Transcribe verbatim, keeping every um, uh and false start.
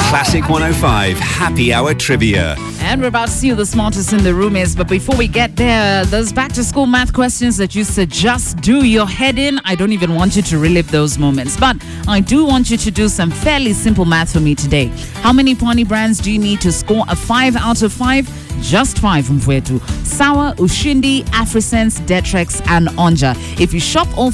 Classic one oh five Happy Hour Trivia. And we're about to see who the smartest in the room is. But before we get there, those back to school math questions that you said just do your head in. I don't even want you to relive those moments. But I do want you to do some fairly simple math for me today. How many Pony brands do you need to score a five out of five? Just five from Mfwetu. Sawa, Ushindi, Afrisense, Detrex, and Onja. If you shop all